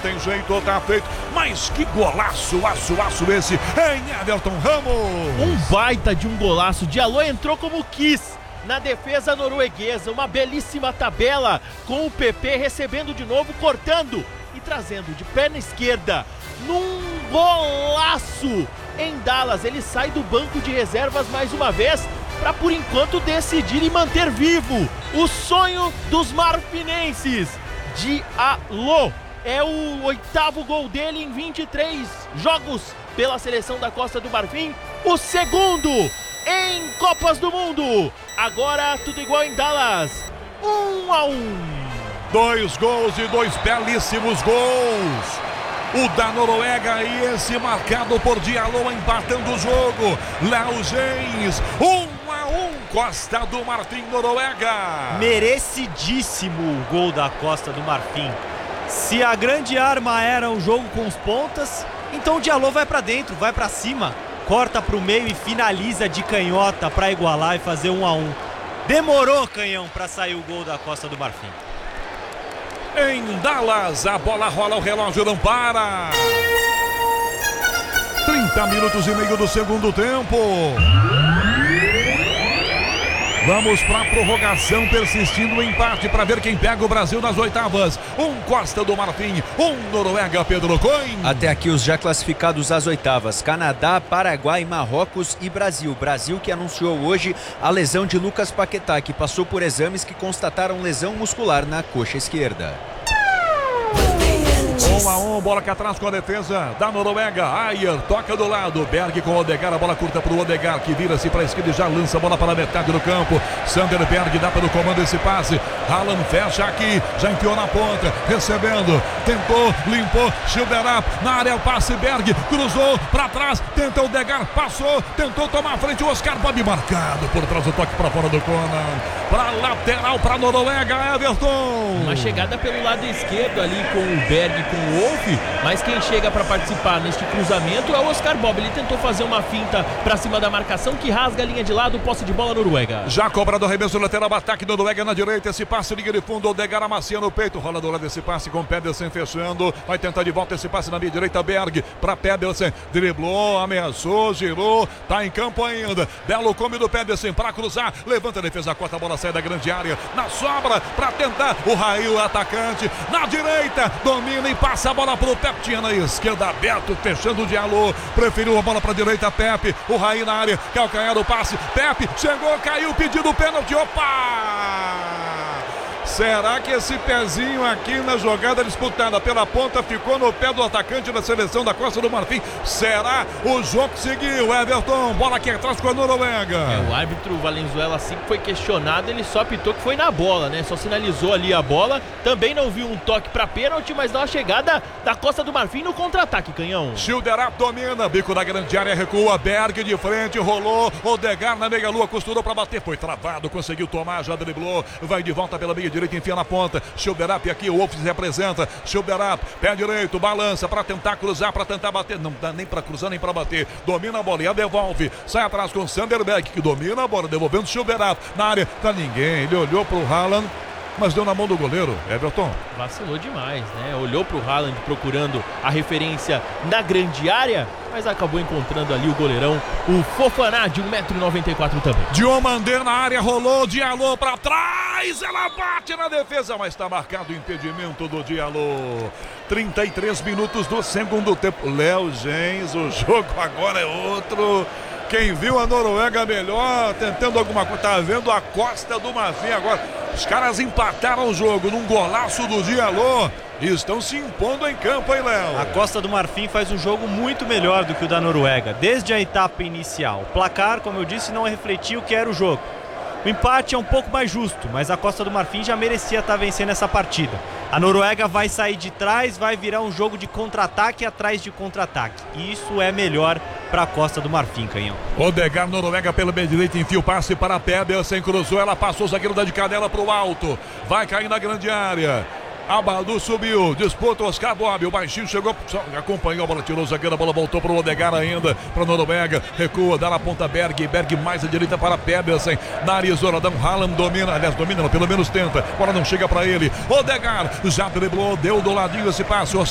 tem jeito, tá feito. Mas que golaço, aço esse em Everton Ramos. Um baita de um golaço. Diallo entrou como quis na defesa norueguesa. Uma belíssima tabela com o PP recebendo de novo, cortando e trazendo de perna esquerda num golaço em Dallas. Ele sai do banco de reservas mais uma vez para, por enquanto, decidir e manter vivo o sonho dos marfinenses. Diallo é o 8º gol dele em 23 jogos pela seleção da Costa do Marfim, o segundo em Copas do Mundo. Agora tudo igual em Dallas, 1-1. 2 gols e 2 belíssimos gols. O da Noruega e esse marcado por Diallo empatando o jogo. Léo Gens, 1-1, Costa do Marfim, Noruega. Merecidíssimo o gol da Costa do Marfim. Se a grande arma era o jogo com os pontas, então o Diallo vai pra dentro, vai pra cima, corta pro meio e finaliza de canhota pra igualar e fazer 1-1. Demorou, Canhão, pra sair o gol da Costa do Marfim. Em Dallas, a bola rola, o relógio não para. 30 minutos e meio do segundo tempo. Vamos para a prorrogação, persistindo o empate para ver quem pega o Brasil nas oitavas. Costa do Marfim, Noruega, Pedro Coin. Até aqui os já classificados às oitavas: Canadá, Paraguai, Marrocos e Brasil. Brasil que anunciou hoje a lesão de Lucas Paquetá, que passou por exames que constataram lesão muscular na coxa esquerda. 1-1, bola aqui atrás com a defesa da Noruega. Ayer toca do lado, Berg com o Odegaard, a bola curta para o Odegaard, que vira-se para a esquerda e já lança a bola para a metade do campo. Sander Berg dá pelo comando esse passe. Haaland fecha aqui, já enfiou na ponta, recebendo, tentou, limpou, Schilderap na área, o passe, Berg cruzou para trás, tenta o Odegaard, passou, tentou tomar a frente, o Oscar Bob marcado por trás do toque para fora do Conan. Para lateral para a Noruega, Everton. Uma chegada pelo lado esquerdo ali com o Berg e com o Wolf, mas quem chega para participar neste cruzamento é o Oscar Bob. Ele tentou fazer uma finta para cima da marcação que rasga a linha de lado, posse de bola Noruega. Já cobrado o arremesso lateral, ataque do Noruega na direita, esse passe, liga de fundo, Odegaard amacia no peito, rola do lado desse passe com Pedersen fechando, vai tentar de volta esse passe na minha direita, Berg para Pedersen, driblou, ameaçou, girou, tá em campo ainda, belo come do Pedersen para cruzar, levanta a defesa, corta a bola, sai da grande área, na sobra para tentar o Rail, atacante, na direita, domina e passa a bola pro Pepe, tinha na esquerda aberto, fechando o Diallo, preferiu a bola pra direita, Pepe, o Raí na área, calcanhar o passe, Pepe, chegou, caiu, pedido o pênalti, opa! Será que esse pezinho aqui na jogada disputada pela ponta ficou no pé do atacante da seleção da Costa do Marfim? Será? O jogo seguiu, Everton, bola aqui atrás com a Noruega. O árbitro Valenzuela, assim que foi questionado, ele só apitou que foi na bola, né? Só sinalizou ali a bola, também não viu um toque para pênalti, mas dá uma chegada da Costa do Marfim no contra-ataque, Canhão. Schilderap domina, bico da grande área, recua, Berg de frente, rolou, Odegaard na meia-lua, costurou para bater, foi travado, conseguiu tomar, já driblou, vai de volta pela meia direita, enfia na ponta, Schilderap aqui, o Wolf se representa, Schilderap, pé direito, balança para tentar cruzar, para tentar bater, não dá nem para cruzar, nem para bater, domina a bola e a devolve, sai atrás com Sanderberg, que domina a bola, devolvendo Schilderap na área, tá ninguém, ele olhou pro Haaland, mas deu na mão do goleiro, Everton. Vacilou demais, né? Olhou pro Haaland procurando a referência na grande área, mas acabou encontrando ali o goleirão, o Fofaná, de 1,94 m também. Diomandé na área, rolou, Diallo pra trás, ela bate na defesa, mas tá marcado o impedimento do Diallo. 33 minutos do segundo tempo. Léo Gens, o jogo agora é outro. Quem viu a Noruega melhor, tentando alguma coisa, tá vendo a Costa do Marfim agora. Os caras empataram o jogo num golaço do Diallo e estão se impondo em campo, hein, Léo? A Costa do Marfim faz um jogo muito melhor do que o da Noruega, desde a etapa inicial. O placar, como eu disse, não refletia o que era o jogo. O empate é um pouco mais justo, mas a Costa do Marfim já merecia estar vencendo essa partida. A Noruega vai sair de trás, vai virar um jogo de contra-ataque atrás de contra-ataque. E isso é melhor para a Costa do Marfim, Canhão. Odegaard, Noruega pelo meio direito, enfia o passe para a Pedersen, cruzou, ela passou o zagueiro da de Canela para o alto. Vai cair na grande área. Abadu subiu, disputa Oscar Bob, o baixinho chegou, acompanhou a bola, tirou o zagueiro, a bola voltou para o Odegaard ainda, para Noruega, recua, dá na ponta Berg mais à direita para Pedersen, na área isoladão, Haaland domina, aliás domina, pelo menos tenta, agora não chega para ele, Odegaard já driblou, deu do ladinho esse passe,